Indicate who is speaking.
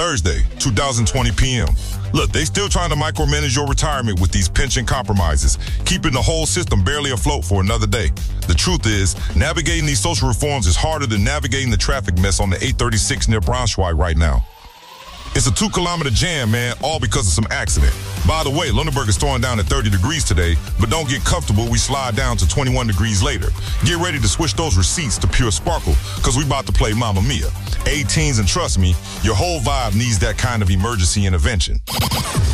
Speaker 1: Thursday, 2020 p.m. Look, they still trying to micromanage your retirement with these pension compromises, keeping the whole system barely afloat for another day. The truth is, navigating these social reforms is harder than navigating the traffic mess on the 836 near Braunschweig right now. It's a 2-kilometer jam, man, all because of some accident. By the way, Lunenburg is throwing down at 30 degrees today, but don't get comfortable, we slide down to 21 degrees later. Get ready to switch those receipts to pure sparkle, because we about to play Mamma Mia. 18s, and trust me, your whole vibe needs that kind of emergency intervention.